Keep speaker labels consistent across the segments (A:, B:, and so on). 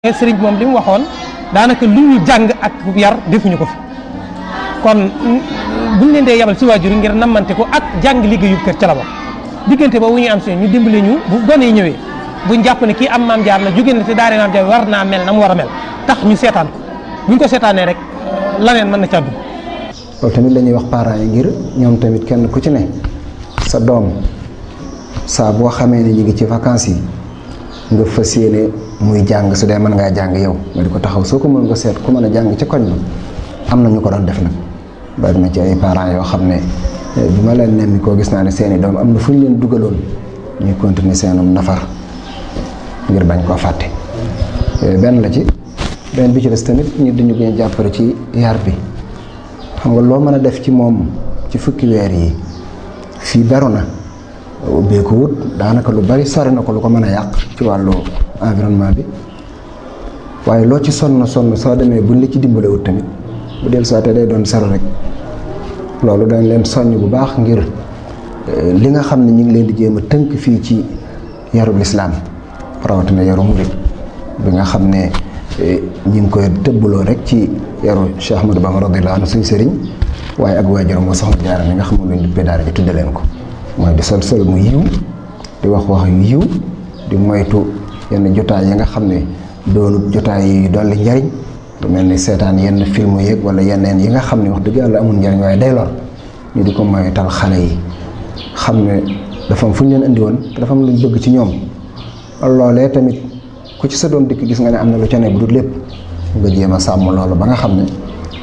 A: sëriñ moom li mu waxoon daanaka lu ñu jàng ak yar defuñu ko fi kon buñ leen dee yabal ci waajur ngir nammante ko ak jàng liggéeyu kër ca la bokk diggante boobu ñuy am si ñu dimbale ñu bu gone yi ñëwee buñ jàpp ne kii am maam jaar la jóge na ci daara maam jaar war naa mel na mu war a mel tax ñu seetaan ko buñ ko seetaanee rek laneen mën na ca dugg.
B: loolu tamit la ñuy wax parents yi ngir ñoom tamit kenn ku ci ne sa doom saa boo xamee ne ñu ngi ci vacances yi nga fas yéene muy jàng su dee mën ngaa jàng yow nga di ko taxaw soo ko mën nga seet ku mën a jàng ca koñ ba am na ñu ko doon def nag bari na ci ay parents yoo xam ne bi ma leen nemmi koo gis naa ne seeni doom am na fu ñu leen dugaloon ñuy continuer seenum nafar ngir bañ koo fàtte benn la ci benn bi ci des tamit ñu dañu gën a jàppale ci yar bi xam nga loo mën a def ci moom ci fukki weer yi fii beru na ubbeeku wut daanaka lu bari sori na ko lu ko mën a yàq ci wàllu environnement bi waaye loo ci sonn soo demee buñ la ci dimbale wut tamit bu del soo te day doon sero rek loolu dañ leen soññ bu baax ngir li nga xam ne ñu ngi leen di jéem a tënk fii ci yarub lislaam rawatina yaru murid bi nga xam ne ñu ngi koy tëbbaloo rek ci yaru Cheikh Ahmadou Bamba radiyallahu anhu suñ sëriñ waaye ak waajuram moo soxna Jaara mi nga xam ne luñ duppee daara ji tudde leen ko mooy di sol mu yiw di wax yu yiw di moytu yenn jotaay yi nga xam ne doonut jotaay yi dolli njariñ lu mel ni seetaan yenn film yeeg wala yeneen yi nga xam ne wax dëgg yàlla amul njariñ waaye day lor ñu di ko moytal xale yi xam ne dafa am fu ñu leen indi woon te dafa am luñ bëgg ci ñoom loolee tamit ku ci sa doom dikk gis nga ne am na lu ca ne bu dul lépp nga jéem a sàmm loolu ba nga xam ne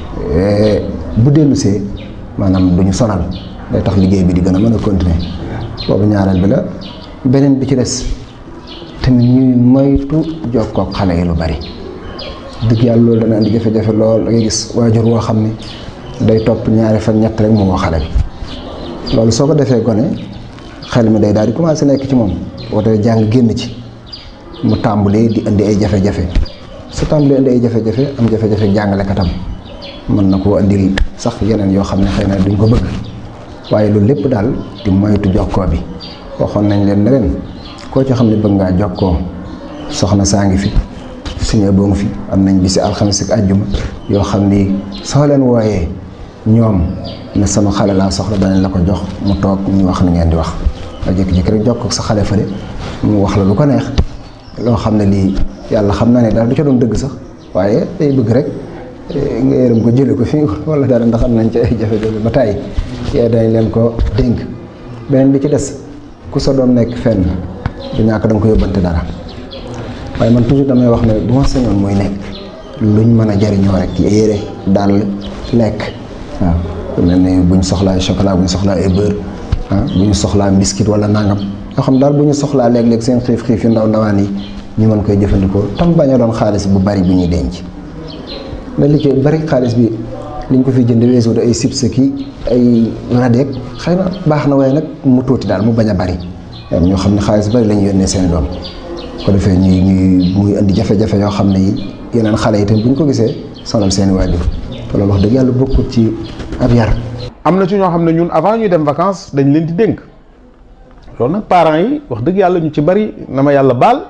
B: bu dellusee maanaam duñu sonal day tax liggéey bi di gën a mën a continuer boobu ñaareel bi la beneen bi ci des tamit ñuy moytu jokkook xale yi lu bari dëgg yàlla loolu dana indi jafe-jafe lool da ngay gis waajur woo xam ne day topp ñaari fan ñett rek mu woo xale bi loolu soo ko defee gone xel mi day daal di commencé nekk ci moom wootee jàng génn ci mu tàmbalee di indi ay jafe-jafe su tàmbalee indi ay jafe-jafe am jafe-jafe jàngalekatam mën na koo indil sax yeneen yoo xam ne xëy na duñ ko bëgg waaye loolu lépp daal di moytu jokkoo bi waxoon nañ leen ne leen koo ci xam ne bëgg ngaa jokkoo soxna saa ngi fi suñu boo ngi fi am nañ bisi alxames ak àjjuma yoo xam ni soo leen wooyee ñoom ne sama xale laa soxla danañ la ko jox mu toog ñu wax ni ngeen di wax nga jékki-jékki rek jokkoo ak sa xale fële mu wax la lu ko neex loo xam ne lii yàlla xam na ne daal du ca doon dëgg sax waaye day bëgg rek nga yërëm ko jële ko fii wala dara ndax am nañ ci ay jafe-jafe ba tàyyi yee dañ leen ko dénk beneen bi ci des ku sa doom nekk fenn du ñàkk da nga ko yóbbante dara waaye man toujours damay wax ne bu ma sañoon muy nekk luñ mën a jariñoo rek yére daal lekk waaw lu mel ni buñ soxlaa chocolat buñ soxlaa ay beurre buñ soxlaa biscuit wala nangam yoo xam daal bu ñu soxlaa léeg-léeg seen xiif yu ndawaan yi ñu mën koy jëfandikoo tam bañ a doon xaalis bu bari bu ñuy denc mais li ci bari xaalis bi liñ ko fi jënd weesu ay chips ki ay radeek xëy na baax na waaye nag mu tuuti daal mu bañ a bari ñoo xam ne xaalis bari la ñu yónnee seen doom ko defee ñuy muy indi jafe-jafe yoo xam ne yeneen xale yi tamit bu ñu ko gisee sonal seeni waajur te loolu wax dëgg yàlla bokkut ci ab yar.
C: am na ci ñoo xam ne ñun avant ñuy dem vacances dañ leen di dénk loolu nag parents yi wax dëgg yàlla ñu ci bari na ma yàlla baal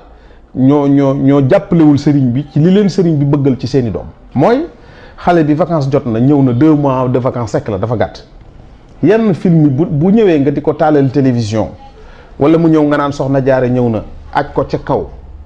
C: ñoo jàppalewul sëriñ bi ci li leen sëriñ bi bëggal ci seeni doom mooy xale bi vacances jot na ñëw na 2 mois de vacances sekk la dafa gàtt yenn film bu ñëwee nga di ko taalal télévision wala mu ñëw nga naan soxna jaare ñëw na aj ko ca kaw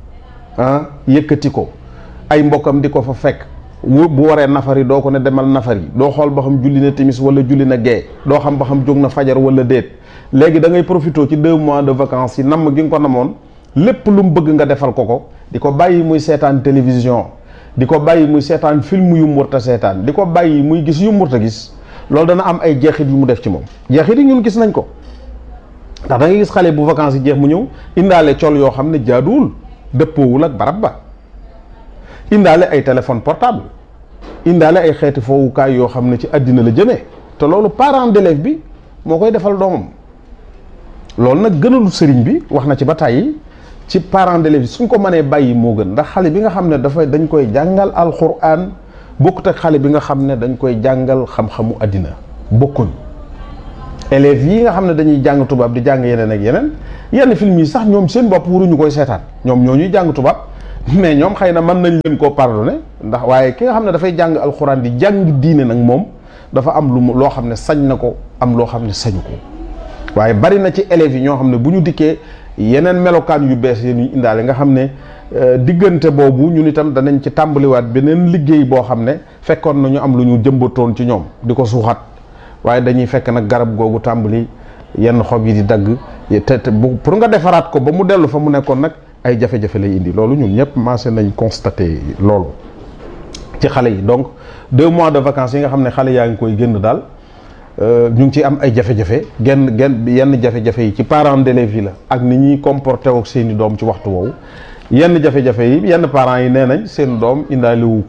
C: yëkkati ko ay mbokkam di ko fa fekk bu waree nafari doo ko ne demal nafari doo xool ba xam julli na timis wala julli na gee doo xam ba xam jóg na fajar wala déet léegi da ngay profité ci 2 mois de vacances yi namm gi nga ko namoon lépp lu mu bëgg nga defal ko di ko bàyyi muy seetaan télévision di ko bàyyi muy seetaan film yu murta seetaan di ko bàyyi muy gis yu murta gis loolu dana am ay jeexit yu mu def ci moom jeexit yi ñun gis nañ ko ndax da ngay gis xale bu vacances yi jeex mu ñëw indaale col yoo xam ne jaaduwul dëppoowul ak barab ba indaale ay téléphone portable indaale ay xeeti foowukaay yoo xam ne ci àddina la jëmee te loolu parent d'élève bi moo koy defal doomam loolu nag gënalu sëriñ bi wax na ci ba tàyyi ci parent d'élève suñ ko mënee bàyyi moo gën ndax xale bi nga xam ne dañ koy jàngal alxuraan bokkut ak xale bi nga xam ne dañ koy jàngal xam-xamu àddina bokkuñ élèves yi nga xam ne dañuy jàng tubaab di jàng yeneen ak yeneen yenn film yi sax ñoom seen bopp waruñu koy seetaan ñoom ñoo ñuy jàng tubaab mais ñoom xëy na mën nañ leen koo pardonné ndax waaye ki nga xam ne dafay jàng alxuraan di jàng diine nag moom dafa am loo xam ne sañ na ko am loo xam ne sañu ko waaye bari na ci élèves yi ñoo xam ne bu ñu dikkee yeneen melokaan yu bees yi ñu indaale nga xam ne diggante boobu ñun itam danañ ci tàmbaliwaat beneen liggéey boo xam ne fekkoon na ñu am lu ñu jëmbatoon ci ñoom di ko suuxat waaye dañuy fekk nag garab googu tàmbali yenn xob yi di dagg te pour nga defaraat ko ba mu dellu fa mu nekkoon nag ay jafe-jafe lay indi loolu ñun ñëpp maase nañ constaté loolu ci xale yi. donc 2 mois de vacances yi nga xam ne xale yaa ngi koy génn daal ñu ngi ci am ay jafe-jafe yenn jafe-jafe yi ci parents d'élèves yi la ak ni ñuy comporté ak seeni doom ci waxtu woowu. yenn jafe-jafe yi yenn parents yi nee nañ seen doom indaaliwu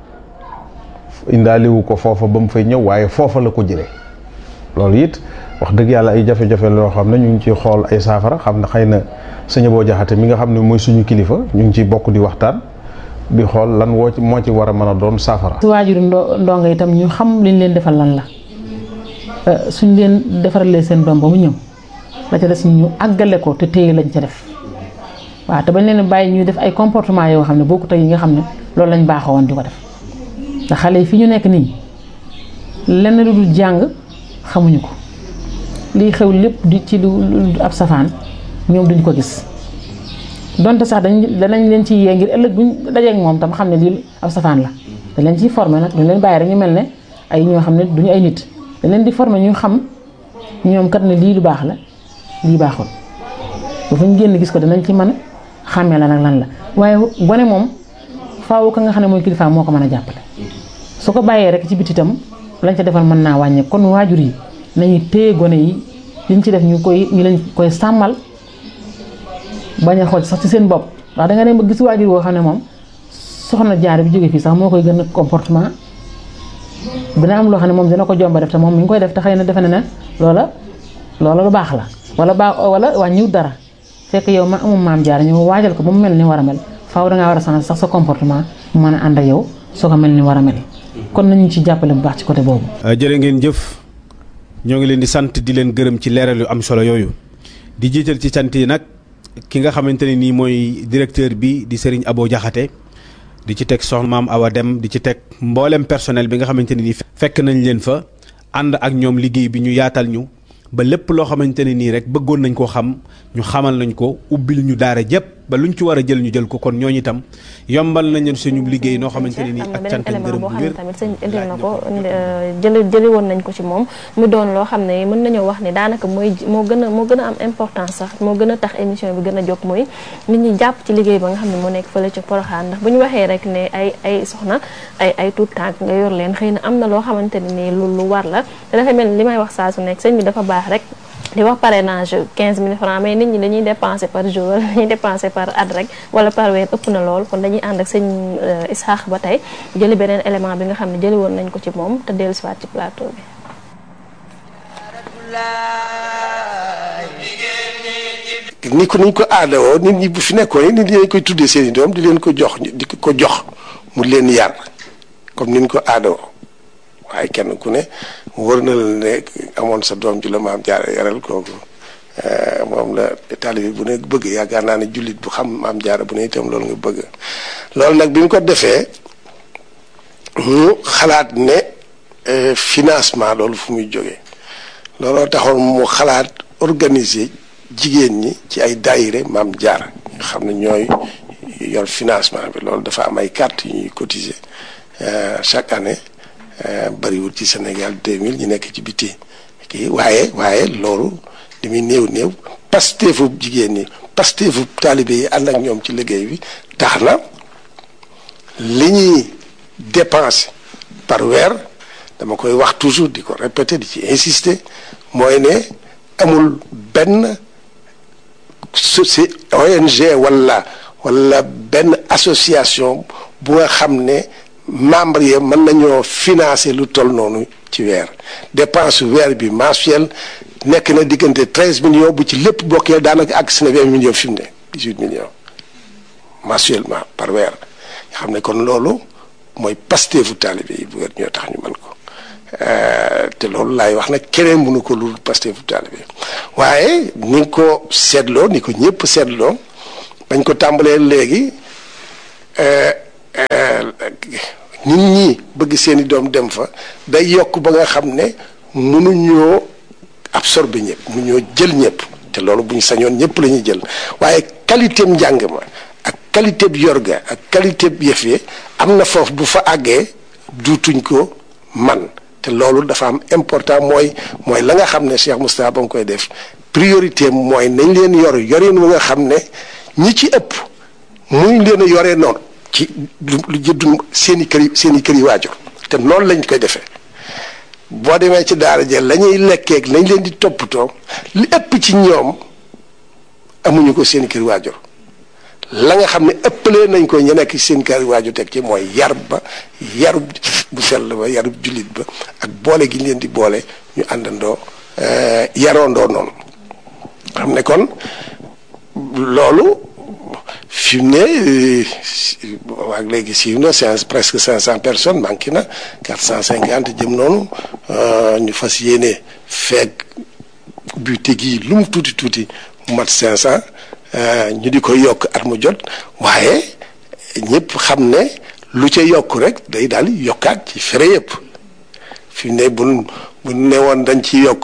C: ko foofa ba mu fay ñëw waaye foofa la ko jëlee loolu it wax dëgg yàlla ay jafe-jafe loo xam ne ñu ngi ciy xool ay saafara xam ne xëy na sëñ Abo Jaxate mi nga xam ne mooy suñu kilifa ñu ngi ciy bokk di waxtaan di xool lan moo ci war a mën a doon saafara.
D: si waajuru ndongo itam ñu xam liñ leen defal lan la suñ leen defaralee seen doom ba mu ñëw la ca des ñu àggale ko te téye lañ ca def. waaw te bañ leen bàyyi ñuy def ay comportement yoo xam ne bokkut ak yi nga xam ne loolu lañ baaxoo woon di ko def ndax xale yi fi ñu nekk nii lenn lu dul jàng xamuñu ko lii xew lépp di ci lu ab safaan ñoom duñ ko gis donte sax danañ leen ci yee ngir ëllëg buñ dajeek moom tam xam ne lii ab safaan la dañ leen ciy formé nag duñ leen bàyyi rek ñu mel ne ay ñoo xam ne duñu ay nit dañ leen di formé ñu xam ñoom kat ne lii lu baax la lii baaxul ba fu ñu génn gis ko danañ ci mën xàmmee la nag lan la waaye gone moom faaw ka nga xam ne mooy kilifa moo ko mën a jàppale su ko bàyyee rek ci biti itam lañ ca defal mën naa wàññe kon waajur yi nañu téye gone yi liñ ci def ñu leen koy sàmmal bañ a xool sax ci seen bopp ndax da nga dem ba gis waajur woo xam ne moom soxna jaar bi jóge fii sax moo koy gën a comportement dina am loo xam ne moom dina ko jomba def te moom mi ngi koy def te xëy na defe na ne loola lu baax la wala wàññiwut dara fekk yow ma amul maam jaar ñu waajal ko ba mu mel ni war a mel faaw dangaa war a changer sax sa comportement mu mën a ànd ak yow soo ko mel ni war a mel kon nañu ci jàppale bu baax ci côté boobu.
E: jërë ngeen jëf ñoo ngi leen di sant di leen gërëm ci leeral yu am solo yooyu di jiital ci sant yi nag ki nga xamante ne nii mooy directeur bi di Serigne Abo Jaxate di ci teg soxna maam Awa Dem di ci teg mboolem personnel bi nga xamante ne nii fekk nañ leen fa ànd ak ñoom liggéey bi ñu yaatal ñu. ba lépp loo xamante ne nii rek bëggoon nañ koo xam ñu xamal nañ ko ubbil ñu daara jëpp ba luñ ci war a jël ñu jël ko kon ñooñu itam yombal nañ leen suñu liggéey noo xamante ne nii ak cant ak ngërëm bu wér
F: tamit sëñ indil na ko jëli woon nañ ko ci moom mu doon loo xam ne mën nañoo wax ni daanaka moo gën a am importance sax moo gën a tax émission bi gën a jóg mooy nit ñi jàpp ci liggéey ba nga xam ne moo nekk fële ci Porokhane ndax bu ñu waxee rek ne ay soxna ay tuut tànk nga yor leen xëy na am na loo xamante ne nii lu war la te dafa mel ni li may wax saa su nekk sëñ bi dafa baax rek di wax parrainage 15 000 francs mais nit ñi dañuy dépenser par jour wala dañuy dépenser par at rek wala par weer ëpp na lool kon dañuy ànd ak sëñ Isaax ba tey jëli beneen élément bi nga xam ne jëli woon nañ ko ci moom te dellu siwaat ci plateau
G: bi. ni ko aadawoo nit ñi bu fi nekkoon nit ñi dañ koy tuddee seen i doom di leen ko jox mu leen yar comme ni ñu ko aadawoo. waaye kenn ku ne wër na la ne amoon sa doom ji la maam jaara yaral kooku moom la taalibe bu ne bëgg yaakaar naa ne jullit bu xam maam jaara bu ne itam loolu nga bëgg loolu nag bi mu ko defee mu xalaat ne financement loolu fu muy jógee looloo taxoon mu xalaat organiser jigéen ñi ci ay daayire maam jaara nga xam ne ñooy yor financement bi loolu dafa am ay carte yu ñuy cotiser chaque année bariwul ci Sénégal 2000 ñu nekk ci biti kii waaye loolu li muy néew pasteefu jigéen ñi pasteefu taalibe yi ànd ak ñoom ci liggéey bi tax na li ñuy dépenser par weer dama koy wax toujours di ko répéter di ci insister mooy ne amul benn ONG wala benn association bu nga xam ne membre yi mën nañoo financer lu toll noonu ci weer dépense weer bi mensuel nekk na diggante 13 millions bu ci lépp bokkee daanaka àgg si na 20 millions fi mu ne 18 millions mensuellement par weer nga xam ne kon loolu mooy pasteefu taalibe yi bu weer ñoo tax ñu mën ko te loolu laay wax nag keneen mënu ko lu pasteefu taalibe waaye ni ko seetloo ni ko ñëpp seetloo bañ ko tàmbalee léegi nit ñi bëgg seeni doom dem fa day yokk ba nga xam ne mënuñoo absorber ñëpp mënuñoo jël ñëpp te loolu bu ñu sañoon ñëpp la ñuy jël waaye qualité njàng ma ak qualité bi yorga ak qualité bi yëf yi am na foofu bu fa àggee duutuñ ko man te loolu dafa am important mooy la nga xam ne Cheikh Moustapha ba nga koy def priorité mooy nañ leen yorin wu nga xam ne ñi ci ëpp muy leen a yoree noonu ci lu jëddu seen i kër yi waajur te noonu lañ koy defee boo demee ci daara ja la ñuy lekkeeg lañ leen di toppatoo li ëpp ci ñoom amuñu ko seen i kër yi waajur la nga xam ne ëppalee nañ ko ñu nekk ci seen kër yi waajur teg ci mooy yarub bu sell ba yarub jullit ba ak boole gi ñu leen di boole ñu àndandoo yaroondoo noonu xam ne kon loolu fi mu ne ak léegi siiw na presque 500 personnes manqué na 450 jëm noonu ñu fas yéene feeg bu tegi lu mu tuuti mu mat 500 ñu di ko yokk at mu jot waaye ñëpp xam ne lu ca yokk rek day daal yokkaat ci fere yëpp fi mu ne bu ne woon dañ ci yokk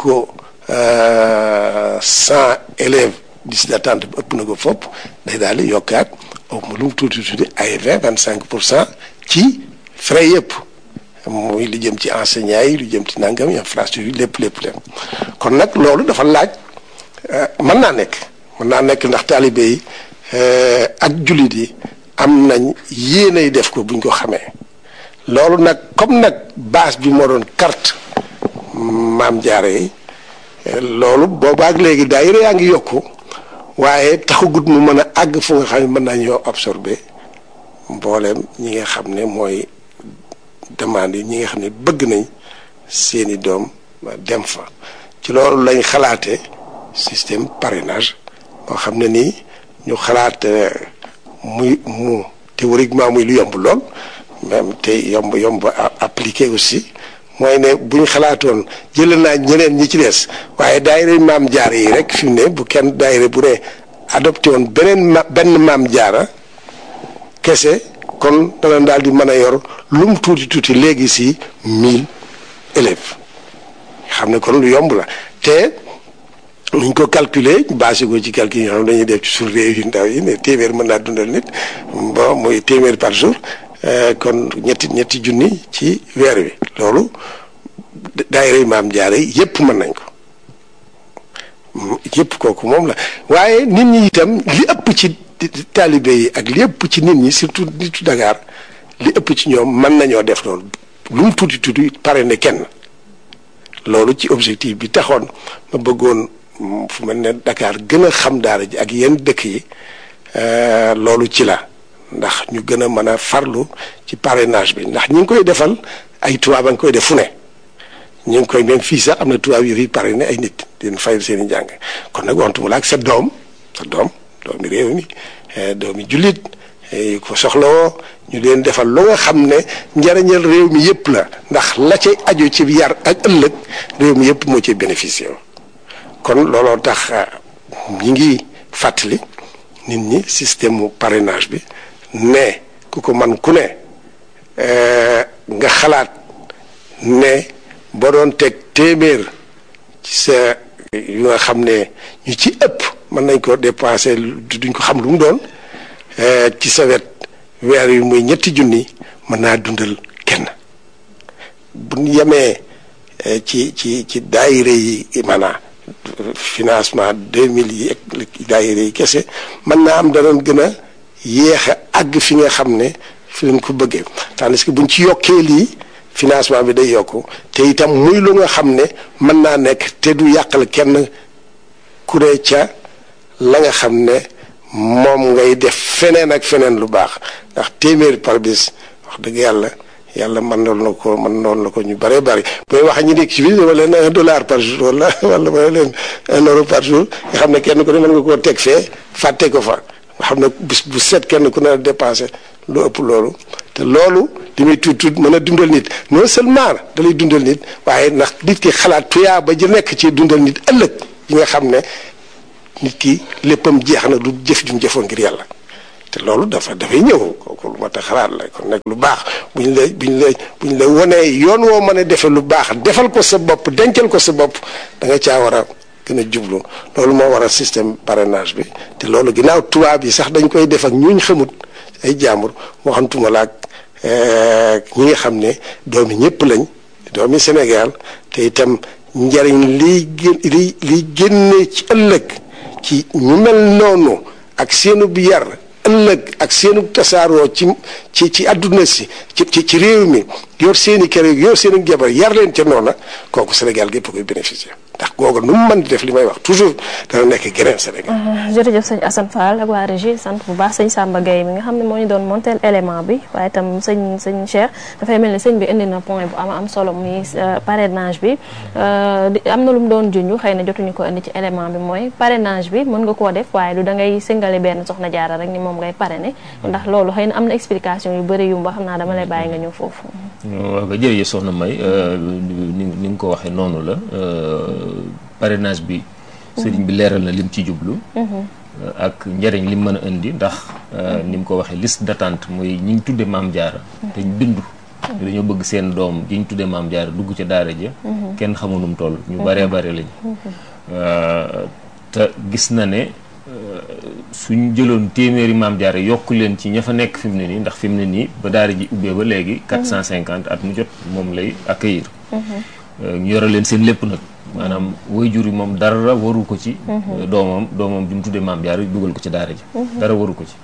G: 100 élèves liste d'attente bi ëpp na ko fopp day daal di yokkaat lu mu tuuti ay 25% ci frais yëpp muy lu jëm ci enseignants yi lu jëm ci nangam infrastructure yi lépp kon nag loolu dafa laaj mën naa nekk ndax taalibe yi ak jullit yi am nañ yéenay def ko buñ ko xamee loolu nag comme nag base bi moo doon carte Maam Jaara yi loolu boobaak léegi daayira yaa ngi yokku waaye taxagut mu mën a àgg fu nga xam ne mën nañoo absorber mbooleem ñi nga xam ne mooy demande yi ñi nga xam ne bëgg nañ seeni doom dem fa ci loolu lañ xalaate système parrainage boo xam ne nii ñu xalaat mu théoriquement muy lu yomb lool même te yomb appliqué aussi mooy ne bu ñu xalaatoon jëlee naa ñeneen ñi ci des waaye daayira Maam Jaara yi rek fi mu ne bu kenn daayira bu ne adopté woon benn Maam Jaara kese kon dana daal di mën a yor lu mu tuuti léegi si 1000 élèves xam ne kon lu yomb la te nuñ ko calculer basé ko ci calcul yi nga xam ne dañuy def ci suñu réew yu ndaw yi ne téeméer mën naa dundal nit bon muy téeméer par jour kon ñetti junni ci weer wi loolu daayira Maam Jaara yépp mën nañ ko yépp kooku moom la waaye nit ñi itam li ëpp ci taalibe yi ak li ëpp ci nit ñi surtout nitu Dakar li ëpp ci ñoom mën nañoo def loolu lu mu tuuti pare ne kenn loolu ci objectif bi taxoon ma bëggoon fu mel ne Dakar gën a xam daara ji ak yenn dëkk yi loolu ci la ndax ñu gën a mën a farlu ci parrainage bi ndax ñi ngi koy defal ay tubaab a ngi koy def fu ne ñu ngi koy même fii sax am na tubaab yu fi parrainé ay nit di leen fayal seen i njàng kon nag waxtu mu la ak sa doomi réew mi doomi jullit yu ko soxlawoo ñu leen defal lu nga xam ne njariñal réew mi yëpp la ndax la cay aju ci yar ak ëllëg réew mi yëpp moo ci bénéficié kon looloo tax ñi ngi fàttali nit ñi système mu parrainage bi ne ku ko man ku ne nga xalaat ne boo doon teg téeméer ci sa yu nga xam ne ñu ci ëpp mën nañ ko dépensé duñ ko xam lu mu doon ci sa wet weer yu muy 2 junni mën naa dundal kenn bu ñu yemee ci daayira yi maanaam financement 2000 yi ak daayira yi kese mën naa am danañ gën a yéex a àgg fi nga xam ne fi leen ko bëggee tandis que buñ ci yokkee lii financement bi day yokku te itam muy lu nga xam ne mën naa nekk te du yàqal kenn ku ne ca la nga xam ne moom ngay def feneen ak feneen lu baax ndax téeméer par bis wax dëgg yàlla mën noonu la ko ñu bëree bëri booy wax ñi nekk ci biir dama leen $1 par jour wala ma leen €1 par jour nga xam ne kenn ku ne mën nga koo teg fee fàtte ko fa nga xam ne bis bu set kenn ku ne dépensé lu ëpp loolu te loolu li muy tuut mën a dundal nit non seulement da lay dundal nit waaye ndax nit ki xalaat tuyaa ba ji nekk ci dundal nit ëllëg yi nga xam ne nit ki léppam jeex na du jëf jum jëfoon ngir yàlla te loolu dafay ñëw kooku lu ma tax xalaat la kon nag lu baax buñ la wonee yoon woo mën a defee lu baax defal ko sa bopp dencal ko sa bopp da nga caa war a gën a jublu loolu moo waral système parrainage bi te loolu ginnaaw tubaab yi sax dañ koy def ak ñuñ xamut ay jaambur moo xam tuma la ak ñi nga xam ne doomi ñëpp lañ doomi Sénégal te itam njariñ liy génne ci ëllëg ci ñu mel noonu ak seenu bi yar ëllëg ak seenu tasaaroo ci àdduna si ci réew mi yor seeni kër yor seeni jabar yar leen ca noona kooku Sénégal gépp koy bénéficier ndax googu nu mu mën di def li may wax toujours dana nekk geneen Sénégal.
F: jërëjëf sëñ Assane Fall ak waa régie sant bu baax sëñ Samba Gueye mi nga xam ne moo ñu doon monteel élément bi waaye itam sëñ Cheikh dafay mel ni sëñ bi indi na point bu am solo muy parrainage bi am na lu mu doon junj xëy na jotuñu ko indi ci élément bi mooy parrainage bi mën nga koo def waaye du da ngay singale benn soxna jaara rek ni moom ngay parrainer ndax loolu xëy na am na explication yu bëri yu wax xam naa dama lay bàyyi nga ñëw foofu.
H: waaw nga jërëjëf soxna May ni nga ko waxee noonu la parrainage bi sëriñ bi leeral na lim ci jublu ak njëriñ lim mën a indi ndax ni mu ko waxee liste d'attente mooy ñi ñu tudde maam jaara te ñu bindu dañoo bëgg seen doom ji ñu tudde maam jaara dugg ca daara ja kenn xamu nu mu toll ñu baree bare lañ te gis na ne suñ jëloon téeméeri maam jaara yokk leen ci ña fa nekk fi mu ne nii ndax fi mu ne nii ba daara ji ubbee ba léegi 450 at mu jot moom lay accueillir ñu yore leen seen lépp nag maanaam waajur yi moom dara waru ko ci doomam ju mu tuddee maam jaara dugal ko ci daara ji dara waru ko ci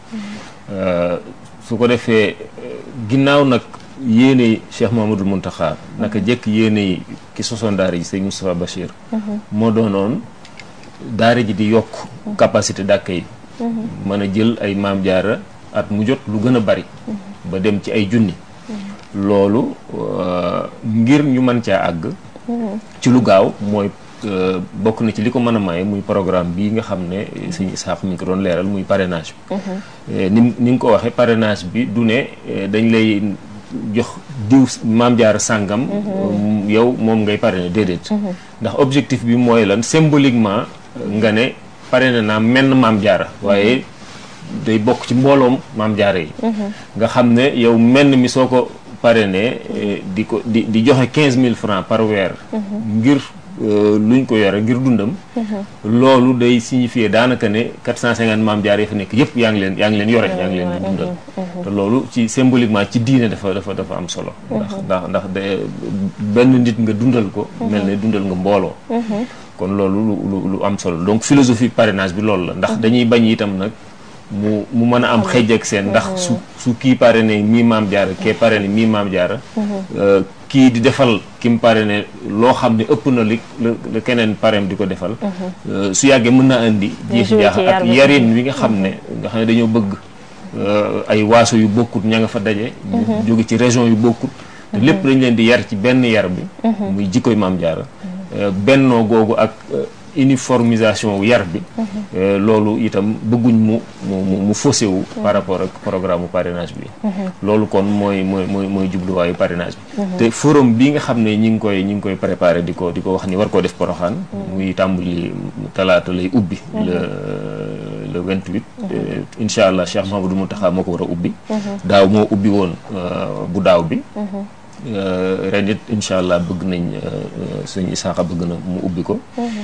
H: su ko defee ginnaaw nag yéene Cheikh Mamadou Mountakha naka jekk yéene ki sosoon daara ji sëñ Moustapha Bachir moo doonoon daara ji di yokk capacité d'accueil mën a jël ay maam jaara at mu jot lu gën a bari ba dem ci ay junni loolu ngir ñu mën caa àgg ci lu gaaw mooy bokk na ci li ko mën a maye muy programme bii nga xam ne sëñ Isaax mi ngi ko doon leeral muy parrainage bi ni nga ko waxee parrainage bi du ne dañ lay jox diw maam jaara sàngam yow moom ngay parrainer déedéet ndax objectif bi mooy lan symboliquement nga ne parrainé naa menn maam jaara waaye day bokk ci mbooloom maam jaara yi nga xam ne yow menn mi soo ko parrainé di joxe 15 000 francs par weer ngir luñ ko yore ngir dundam loolu day signifier daanaka ne 450 maam jaara yi fa nekk yëpp yaa ngi leen yore yaa ngi leen di dundal te loolu ci symboliquement ci diine dafa am solo ndax benn nit nga dundal ko mel ne dundal nga mbooloo kon loolu lu am solo donc philosophie parrainage bi loolu la ndax dañuy bañ itam nag mu mën a am xëj ak seen ndax su kii parrainé mii maam jaara kee parrainé mii maam jaara kii di defal ki mu parrainé loo xam ne ëpp na li keneen parrain di ko defal su yàggee mën naa indi jeexi jaax ak yarin wi nga xam ne dañoo bëgg ay waaso yu bokkut ña nga fa daje jóge ci région yu bokkut te lépp dañ leen di yar ci benn yar bi muy jikkoy maam jaara bennoo googu ak uniformisation yar bi loolu itam bëgguñ mu faussé wu par rapport ak programme parrainage bi loolu kon mooy jubluwaayu parrainage bi te forum bi nga xam ne ñi ngi koy préparé di ko wax ni war koo def Poroxaan muy tàmbali talaata lay ubbi le 28 incha allah Cheikh Mahamadou Mountakha moo ko war a ubbi daaw moo ubbi woon bu daaw bi ren it incha allah bëgg nañ sëñ Isaaxa bëgg na mu ubbi ko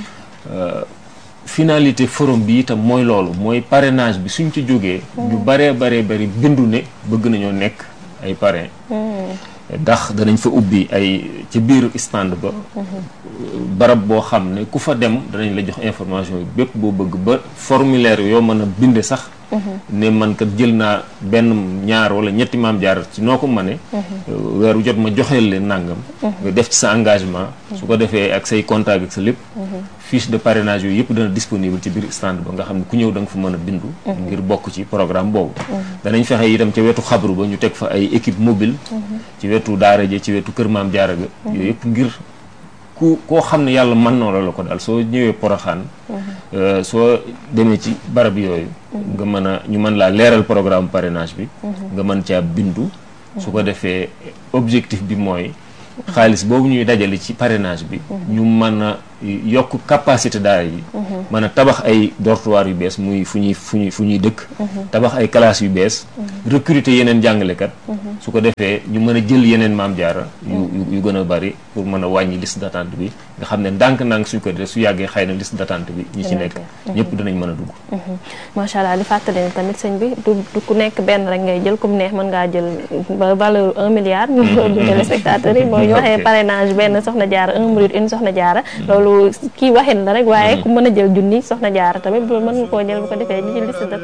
H: finalité forum bi itam mooy loolu mooy parrainage bi suñ ci jógee ñu baree bari bindu ne bëgg nañoo nekk ay parrain ndax danañ fa ubbi ay ci biir stand ba barab boo xam ne ku fa dem danañ la jox information yi bépp boo bëgg ba formulaire yoo mën a binde sax ne man kat jël naa benn ñaar wala ñetti maam jaar ci noo ko mëne weeru jot ma joxeel leen nàngam nga def ci sa engagement su ko defee ak say contact ak sa lépp fiche de parrainage yooyu yëpp dana disponible ci biir stand ba nga xam ne ku ñëw da nga fa mën a bindu ngir bokk ci programme boobu danañ fexe itam ca wetu xabru ba ñu teg fa ay équipe mobile ci wetu daara ja ci wetu kër maam jaara ga yooyu yëpp ngir koo xam ne yàlla mën na la ko daal soo ñëwee Poroxaan soo demee ci barab yooyu nga mën a ñu mën laa leeral programme parrainage bi nga mën caa bindu su ko defee objectif bi mooy xaalis boobu ñuy dajale ci parrainage bi ñu mën a yokk capacité daara yi mën a tabax ay dortoir yu bees muy fu ñuy dëkk tabax ay classes yu bees recruter yeneen jàngalekat su ko defee ñu mën a jël yeneen Maam Jaara yu gën a bari pour mën a wàññi liste d'attente bi nga xam ne ndànk-ndànk suñ ko defee su yàggee xëy na liste d'attente bi ñi ci nekk ñëpp dinañ mën a dugg
F: macha allah di fàttali ne tamit sëñ bi du ku nekk benn rek ngay jël comme neex mën ngaa jël ba valeur 1 milliard du téléspectateurs yi boo ñu waxee parrainage benn Soxna Jaara 1 murid une Soxna Jaara loolu kii waxin la rek waaye ku mën a jël junni Soxna Jaara tamit mën nga koo jël bu ko defee ñi ci liste